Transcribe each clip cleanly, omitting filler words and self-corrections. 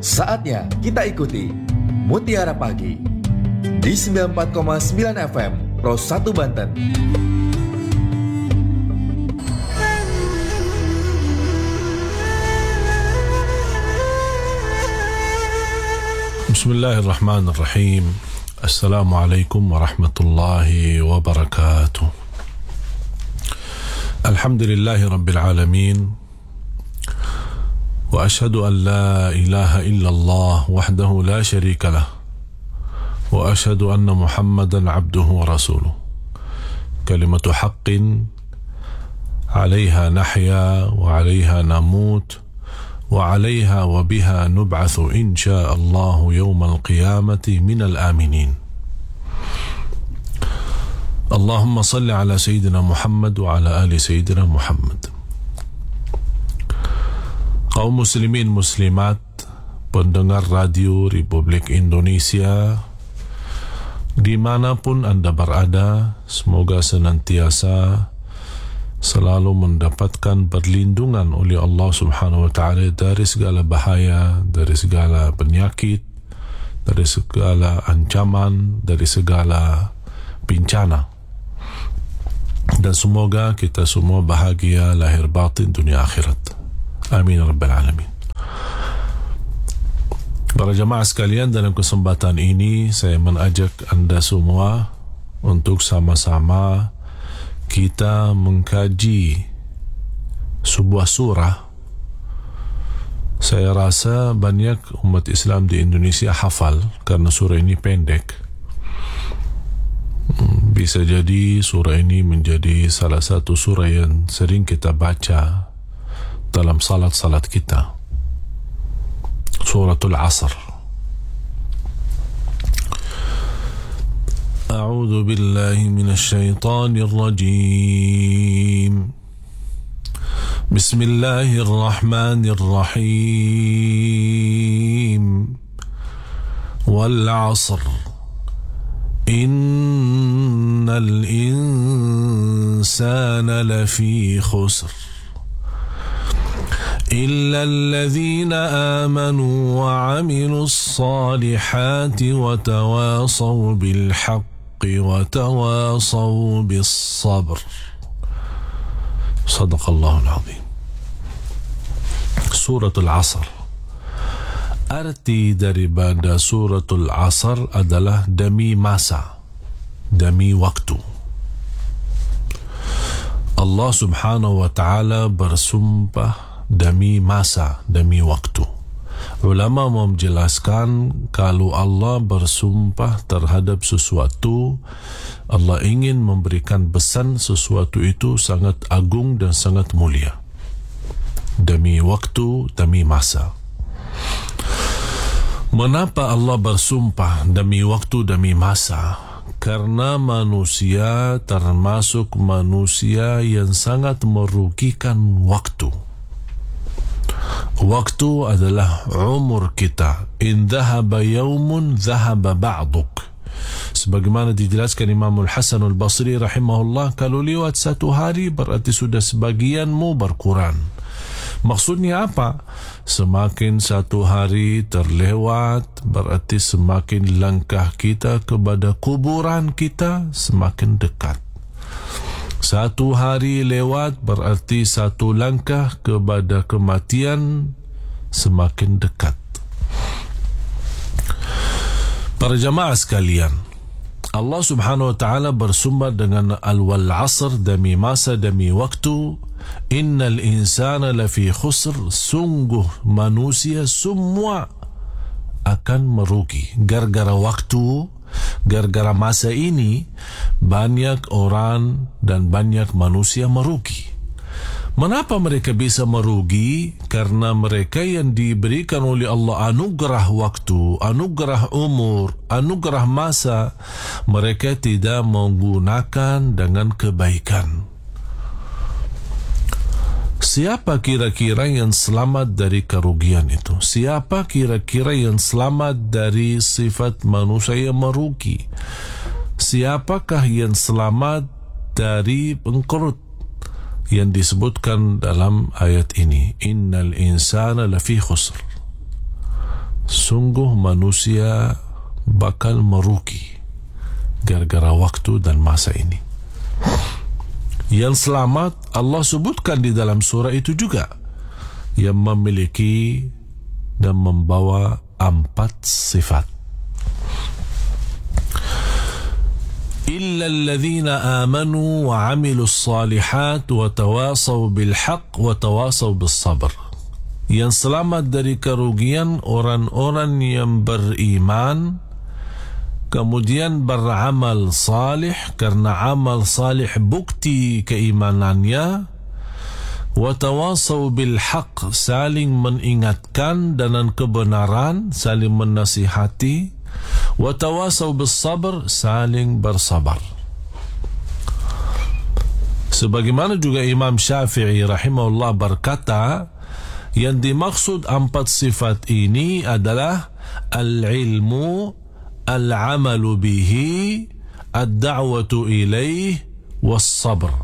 Saatnya kita ikuti Mutiara Pagi di 94,9 FM Pro 1 Banten. Bismillahirrahmanirrahim. Assalamualaikum warahmatullahi wabarakatuh. Alhamdulillahi rabbil alamin. Wa ashhadu an la ilaha illallah wahdahu la sharika lah. Wa ashhadu anna Muhammadan abduhu wa rasuluh. Kalimatu haqqin 'alayha nahya wa 'alayha namut. وعليها وبها نبعث إن شاء الله يوم القيامة من الآمنين. اللهم صل على سيدنا محمد وعلى آل سيدنا محمد. Kaum muslimin muslimat, pendengar radio Republik Indonesia, dimanapun Anda berada, semoga senantiasa selalu mendapatkan perlindungan oleh Allah Subhanahu wa Ta'ala dari segala bahaya, dari segala penyakit, dari segala ancaman, dari segala bencana. Dan semoga kita semua bahagia lahir batin dunia akhirat. Amin rabbal alamin. Para jamaah sekalian, dalam kesempatan ini saya mengajak Anda semua untuk sama-sama kita mengkaji sebuah surah. Saya rasa banyak umat Islam di Indonesia hafal karena surah ini pendek. Bisa jadi surah ini menjadi salah satu surah yang sering kita baca dalam salat-salat kita. Suratul Asr. أعوذ بالله من الشيطان الرجيم. بسم الله الرحمن الرحيم. والعصر إن الإنسان لفي خسر إلا الذين آمنوا وعملوا الصالحات وتواصوا بالحق وتواصوا بالصبر. صدق الله العظيم. Suratul Asr. Arti daripada Suratul Asr adalah demi masa, demi waktu. Allah Subhanahu wa Ta'ala bersumpah demi masa, demi waktu. Ulama menjelaskan kalau Allah bersumpah terhadap sesuatu, Allah ingin memberikan pesan sesuatu itu sangat agung dan sangat mulia. Demi waktu, demi masa. Mengapa Allah bersumpah demi waktu, demi masa? Karena manusia termasuk manusia yang sangat merugikan waktu. Waktu adalah umur kita. In dhahaba yawmun dhahaba ba'duk. Sebagaimana dijelaskan Imam Al-Hasan Al-Basri rahimahullah, kalau lewat satu hari berarti sudah sebagianmu berkurang. Maksudnya apa? Semakin satu hari terlewat berarti semakin langkah kita kepada kuburan kita semakin dekat. Satu hari lewat berarti satu langkah kepada kematian semakin dekat. Para jamaah sekalian, Allah Subhanahu wa Ta'ala bersumpah dengan al-wal asr, demi masa, demi waktu. Innal insana lafi khusr, sungguh manusia semua akan merugi gara-gara waktu. Gara-gara masa ini banyak orang dan banyak manusia merugi. Mengapa mereka bisa merugi? Karena mereka yang diberikan oleh Allah anugerah waktu, anugerah umur, anugerah masa, mereka tidak menggunakan dengan kebaikan. Siapa kira-kira yang selamat dari kerugian itu? Siapa kira-kira yang selamat dari sifat manusia yang merugi? Siapakah yang selamat dari bangkrut yang disebutkan dalam ayat ini? Innal insana lafi khusr. sungguh manusia bakal merugi gara-gara waktu dan masa ini. Yang selamat Allah sebutkan di dalam surah itu juga, yang memiliki dan membawa 4 sifat. إلا الذين آمنوا وعملوا الصالحات وتواصوا بالحق وتواصوا بالصبر. Yang selamat dari kerugian orang-orang yang beriman kemudian beramal salih, karena amal salih bukti keimanannya. Watawasaw bil haq, saling mengingatkan dengan kebenaran, saling menasihati. Watawasaw bis sabr, saling bersabar. Sebagaimana juga Imam Syafi'i rahimahullah berkata, yang dimaksud 4 sifat ini adalah al-ilmu, al-amalu bihi, ad-da'watu ilaih, was-sabr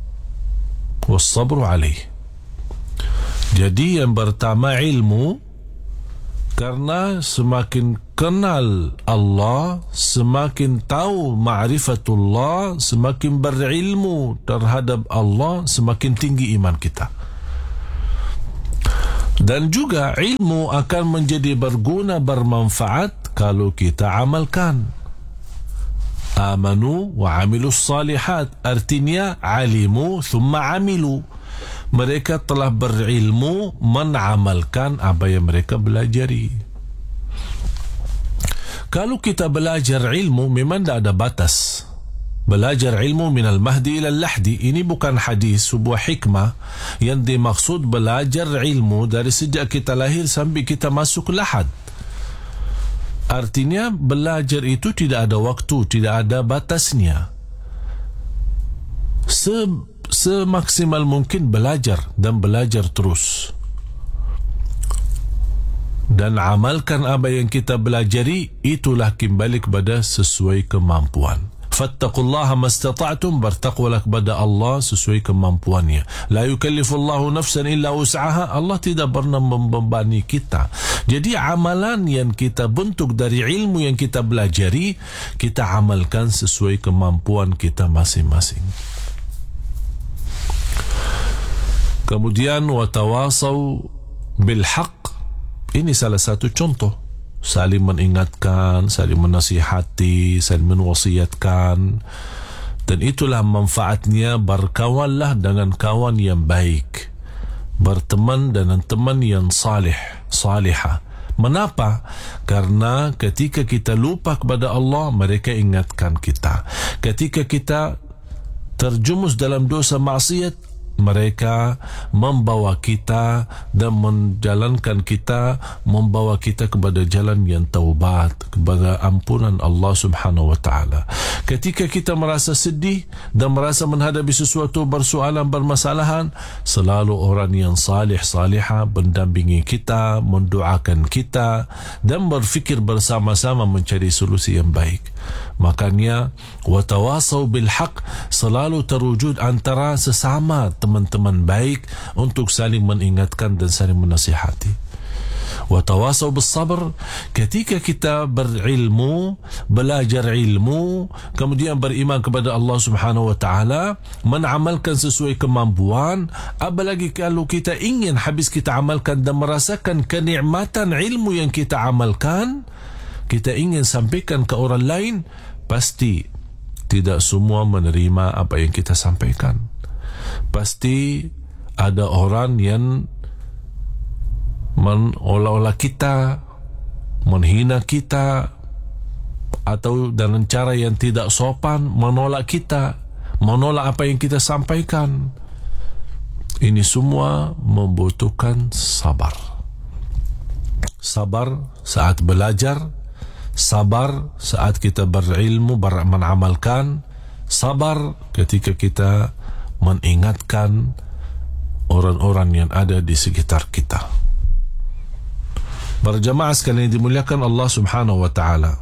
alaih. Jadi yang pertama ilmu, karena semakin kenal Allah, semakin tahu ma'rifatullah, semakin berilmu terhadap Allah, semakin tinggi iman kita. Dan juga ilmu akan menjadi berguna, bermanfaat kalau kita amalkan. Amanu wa amilus salihat, artinya alimu thumma amilu. Mereka telah berilmu, menamalkan apa yang mereka belajari. Kalau kita belajar ilmu, memang tidak ada batas. Belajar ilmu minal mahdi ilal lahdi, ini bukan hadis, sebuah hikmah. Yang dimaksud belajar ilmu dari sejak kita lahir sampai kita masuk lahad. Artinya belajar itu tidak ada waktu, tidak ada batasnya. Semaksimal mungkin belajar dan belajar terus. Dan amalkan apa yang kita belajari, itulah kembali kepada sesuai kemampuan. Fattaqullaha mastata'tum, bertakwalah kepada Allah sesuai kemampuannya. La yukallifullahu nafsan illa wus'aha, Allah tidak pernah membebani kita. Jadi amalan yang kita bentuk dari ilmu yang kita belajari, kita amalkan sesuai kemampuan kita masing-masing. Kemudian watawasaw bil haq, ini salah satu contoh. Saling mengingatkan, saling menasihati, saling menwasiatkan. Dan itulah manfaatnya, berkawanlah dengan kawan yang baik, berteman dengan teman yang salihah. Mengapa? Karena ketika kita lupa kepada Allah, mereka ingatkan kita. Ketika kita terjumus dalam dosa maksiat, mereka membawa kita dan menjalankan kita, membawa kita kepada jalan yang taubat, kepada ampunan Allah subhanahu wa ta'ala. Ketika kita merasa sedih dan merasa menghadapi sesuatu persoalan, permasalahan, selalu orang yang salihah mendampingi kita, mendoakan kita dan berfikir bersama-sama mencari solusi yang baik. Makanya watawasaw bil haq selalu terwujud antara sesama teman-teman baik untuk saling mengingatkan dan saling menasihati. Watawasaw bis sabr, ketika kita berilmu, belajar ilmu, kemudian beriman kepada Allah subhanahu wa ta'ala, menamalkan sesuai kemampuan. Apalagi kalau kita ingin habis kita amalkan dan merasakan kenikmatan ilmu yang kita amalkan, kita ingin sampaikan ke orang lain, pasti tidak semua menerima apa yang kita sampaikan. Pasti ada orang yang mengolah-olah kita, menghina kita, atau dengan cara yang tidak sopan menolak kita, menolak apa yang kita sampaikan. Ini semua membutuhkan sabar. Sabar saat belajar, sabar saat kita berilmu, mengamalkan, sabar ketika kita mengingatkan orang-orang yang ada di sekitar kita. Berjamaah sekalian dimuliakan Allah subhanahu wa ta'ala,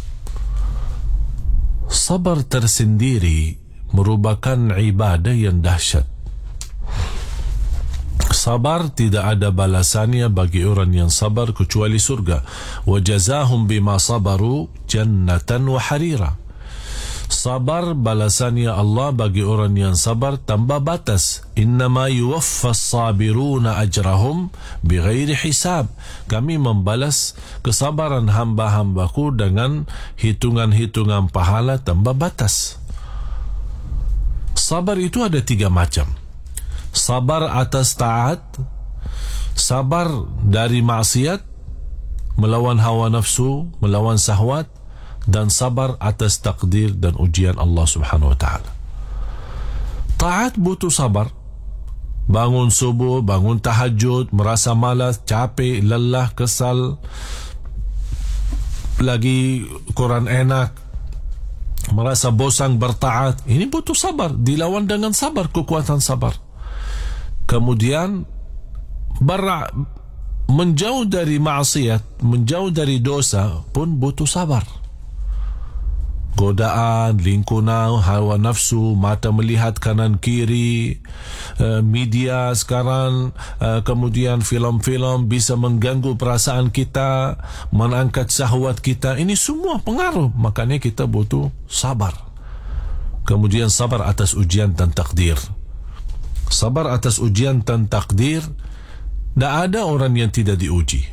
sabar tersendiri merupakan ibadah yang dahsyat. Sabar tidak ada balasannya bagi orang yang sabar kecuali surga. Wa jazahum bima sabaru jannatan wa harira. Sabar balasannya Allah bagi orang yang sabar tanpa batas. Innama yuwaffas sabiruna ajrahum bighairi hisab. Kami membalas kesabaran hamba-hambaku dengan hitungan-hitungan pahala tanpa batas. Sabar itu ada 3 macam. Sabar atas taat, sabar dari maksiat, melawan hawa nafsu, melawan syahwat, dan sabar atas takdir dan ujian Allah Subhanahu wa ta'ala. Taat butuh sabar. Bangun subuh, bangun tahajud, merasa malas, capek, lelah, kesal, lagi kurang enak, merasa bosan bertaat. Ini butuh sabar, dilawan dengan sabar, kekuatan sabar. Kemudian menjauh dari maksiat, menjauh dari dosa pun butuh sabar. Godaan, lingkungan, hawa nafsu, mata melihat kanan kiri, media sekarang, kemudian film-film bisa mengganggu perasaan kita, mengangkat syahwat kita. Ini semua pengaruh, makanya kita butuh sabar. Kemudian sabar atas ujian dan takdir. Sabar atas ujian dan takdir. Tak ada orang yang tidak diuji.